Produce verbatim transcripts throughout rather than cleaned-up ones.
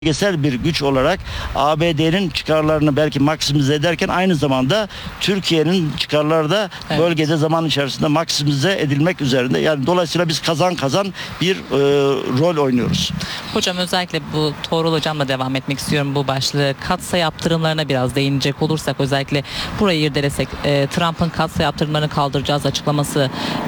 bölgesel bir güç olarak A B D'nin çıkarlarını belki maksimize ederken aynı zamanda Türkiye'nin çıkarları da Evet. bölgede zaman içerisinde maksimize edilmek üzerinde. Yani dolayısıyla biz kazan kazan bir e, rol oynuyoruz. Hocam özellikle bu Tuğrul Hocam'la devam etmek istiyorum bu başlığı. Katsayı yaptırımlarına biraz değinecek olursak özellikle burayı irdelesek e, Trump'ın katsayı yaptırımlarını kaldıracağız açıklaması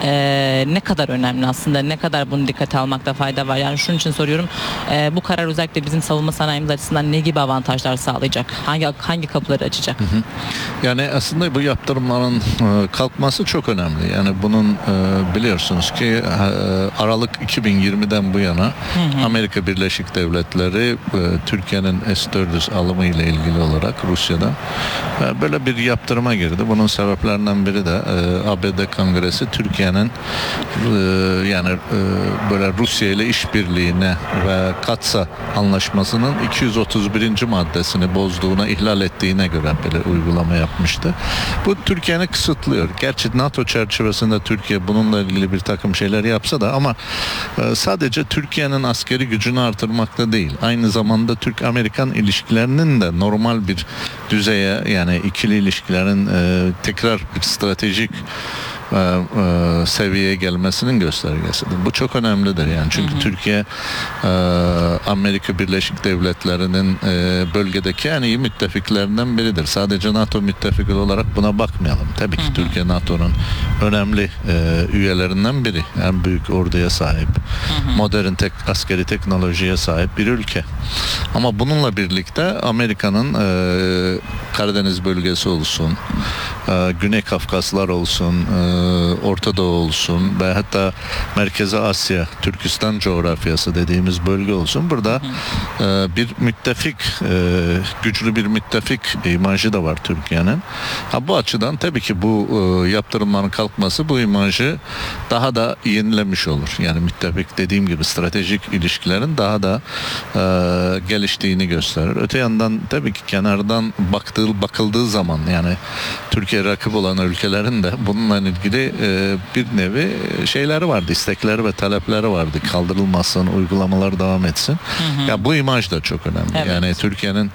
e, ne kadar önemli aslında? Ne kadar bunu dikkate almakta fayda var? Yani şunun için soruyorum. E, bu karar özellikle bizim savunma sanayimiz açısından ne gibi avantajlar sağlayacak? Hangi hangi kapıları açacak? Hı hı. Yani aslında bu yaptırımların e, kalkması çok önemli. Yani bunun e, biliyorsunuz ki e, Aralık iki bin yirmiden bu yana hı hı. Amerika Birleşik Devletleri e, Türkiye'nin S dört yüz alımı ile ilgili olarak Rusya'da e, böyle bir yaptırıma girdi. Bunun sebeplerinden biri de e, A B D Kongresi Türkiye'nin e, yani e, böyle Rusya ile işbirliğine ve Katsa anlaşmasının iki yüz otuz birinci maddesini bozduğuna, ihlal ettiğine göre böyle uygulama yapmıştı. Bu Türkiye'ni kısıtlıyor. Gerçi NATO çerçevesinde Türkiye bununla ilgili bir takım şeyler yapsa da ama e, sadece Türkiye'nin askeri gücünü artırmakta değil. Aynı zamanda Türk-Amerikan ilişkilerinin de normal bir düzeye, yani ikili ilişkilerin e, tekrar bir stratejik E, e, seviyeye gelmesinin göstergesidir. Bu çok önemlidir yani çünkü hı hı. Türkiye e, Amerika Birleşik Devletleri'nin e, bölgedeki en iyi müttefiklerinden biridir. Sadece NATO müttefiki olarak buna bakmayalım. Tabii ki hı hı. Türkiye NATO'nun önemli e, üyelerinden biri. En büyük orduya sahip, hı hı. modern tek, askeri teknolojiye sahip bir ülke. Ama bununla birlikte Amerika'nın e, Karadeniz bölgesi olsun, e, Güney Kafkaslar olsun, e, Orta Doğu olsun ve hatta Merkezi Asya, Türkistan coğrafyası dediğimiz bölge olsun. Burada hı hı. E, bir müttefik, e, güçlü bir müttefik imajı da var Türkiye'nin. Ha, bu açıdan tabii ki bu e, yaptırımların kalkması bu imajı daha da yenilemiş olur. Yani müttefik dediğim gibi stratejik ilişkilerin daha da e, geliştiğini gösterir. Öte yandan tabii ki kenardan baktığı, bakıldığı zaman yani Türkiye rakip olan ülkelerin de bununla ilgili e, bir nevi şeyleri vardı, istekleri ve talepleri vardı. Kaldırılmasın, uygulamalar devam etsin. Hı hı. Ya bu imaj da çok önemli. Evet. Yani Türkiye'nin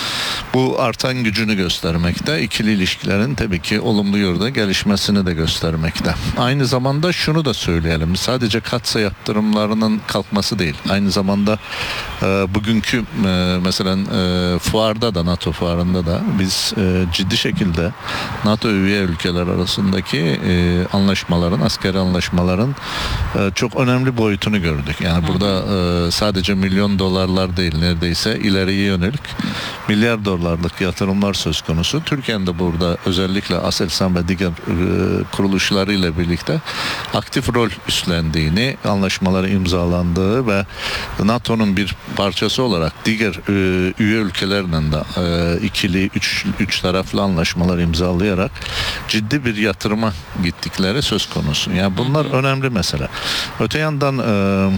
bu artan gücünü göstermekte, ikili ilişkilerin tabii ki olumlu yolda gelişmesini de göstermekte. Aynı zamanda şunu da söyleyelim. Sadece katsayı yaptırımlarının kalkması değil. Aynı zamanda e, bugünkü e, mesela e, fuarda da, NATO fuarında da biz e, ciddi şekilde NATO üye ülkeler arasındaki e, anlaşmaların, askeri anlaşmaların e, çok önemli boyutunu gördük. Yani burada e, sadece milyon dolarlar değil, neredeyse ileriye yönelik milyar dolarlık yatırımlar söz konusu. Türkiye'nin de burada özellikle Aselsan ve diğer e, kuruluşlarıyla birlikte aktif rol üstlendiğini, anlaşmaları imzalandığı ve NATO'nun bir parçası olarak diğer e, üye ülkelerle de e, ikili, üç, üç taraflı anlaşmalar imzalayarak ciddi bir yatırıma gittikleri söz konusu. Yani bunlar hı hı. önemli mesele. Öte yandan e,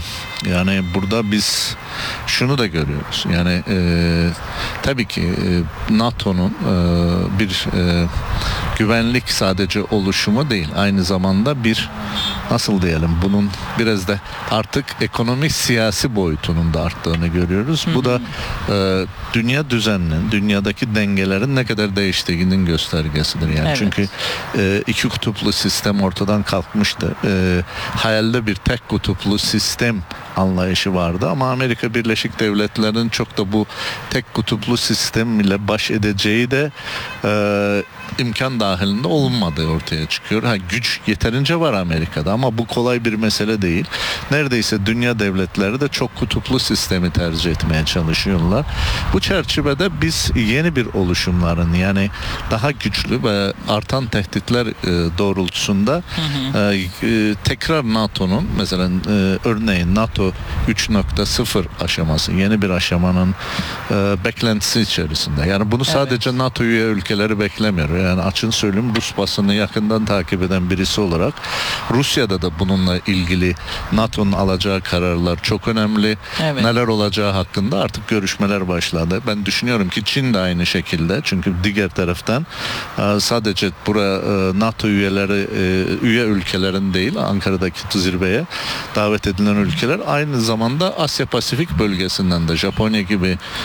yani burada biz şunu da görüyoruz. Yani e, tabii ki e, NATO'nun e, bir e, güvenlik sadece oluşumu değil, aynı zamanda bir nasıl diyelim bunun biraz da artık ekonomik siyasi boyutunun da arttığını görüyoruz. Hı hı. Bu da e, dünya düzeninin, dünyadaki dengelerin ne kadar değiştiğinin göstergesidir. Yani evet. Çünkü e, iki kutuplu sistem ortadan kalkmıştı. E, hayalde bir tek kutuplu sistem anlayışı vardı ama Amerika Birleşik Devletleri'nin çok da bu tek kutuplu sistem ile baş edeceği de e, imkan dahilinde olmadığı ortaya çıkıyor. Ha, güç yeterince var Amerika'da ama bu kolay bir mesele değil. Neredeyse dünya devletleri de çok kutuplu sistemi tercih etmeye çalışıyorlar. Bu çerçevede biz yeni bir oluşumların yani daha güçlü ve artan tehditler e, doğrultusunda hı hı. E, e, tekrar NATO'nun mesela e, örneğin NATO üç nokta sıfır aşaması, yeni bir aşamanın e, beklentisi içerisinde. Yani bunu sadece evet. NATO üye ülkeleri beklemiyor. görüyor. Yani açın söyleyeyim, Rus basını yakından takip eden birisi olarak Rusya'da da bununla ilgili NATO'nun alacağı kararlar çok önemli. Evet. Neler olacağı hakkında artık görüşmeler başladı. Ben düşünüyorum ki Çin de aynı şekilde. Çünkü diğer taraftan e, sadece buraya e, NATO üyeleri e, üye ülkelerin değil, Ankara'daki zirveye davet edilen ülkeler aynı zamanda Asya Pasifik bölgesinden de Japonya gibi